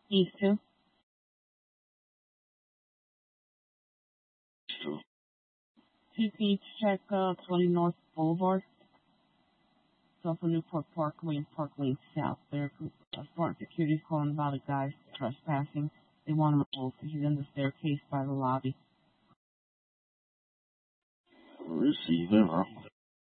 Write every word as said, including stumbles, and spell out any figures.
East two. Two. Two, can you check uh, twenty North Boulevard? It's off of Newport Parkway and Park Lane South. There, uh, Spartan Security's calling about a guy trespassing. They want him removed. He's in the staircase by the lobby. Receive it, bro.